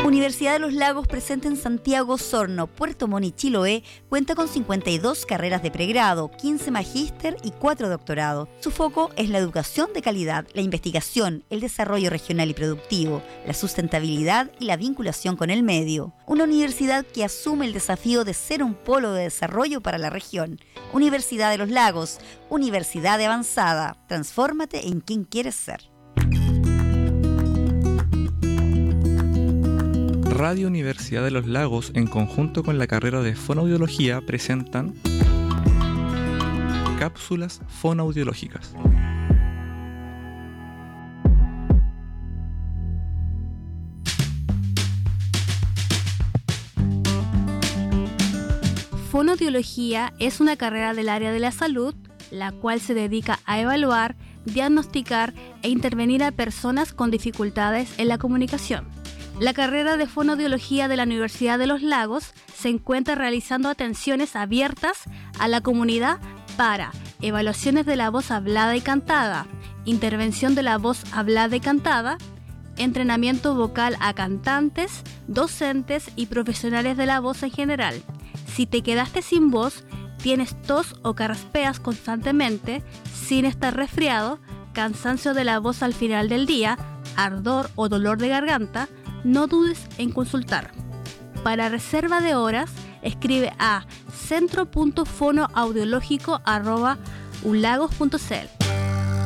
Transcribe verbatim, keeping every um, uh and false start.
Universidad de los Lagos presente en Santiago, Osorno, Puerto Montt y Chiloé cuenta con cincuenta y dos carreras de pregrado, quince magíster y cuatro doctorados. Su foco es la educación de calidad, la investigación, el desarrollo regional y productivo, la sustentabilidad y la vinculación con el medio. Una universidad que asume el desafío de ser un polo de desarrollo para la región. Universidad de los Lagos, universidad de avanzada. Transfórmate en quien quieres ser. Radio Universidad de los Lagos, en conjunto con la carrera de Fonoaudiología, presentan Cápsulas Fonoaudiológicas. Fonoaudiología es una carrera del área de la salud, la cual se dedica a evaluar, diagnosticar e intervenir a personas con dificultades en la comunicación. La carrera de Fonoaudiología de la Universidad de los Lagos se encuentra realizando atenciones abiertas a la comunidad para evaluaciones de la voz hablada y cantada, intervención de la voz hablada y cantada, entrenamiento vocal a cantantes, docentes y profesionales de la voz en general. Si te quedaste sin voz, tienes tos o carraspeas constantemente, sin estar resfriado, cansancio de la voz al final del día, ardor o dolor de garganta, no dudes en consultar. Para reserva de horas, escribe a centro punto fonoaudiológico arroba ulagos punto c l.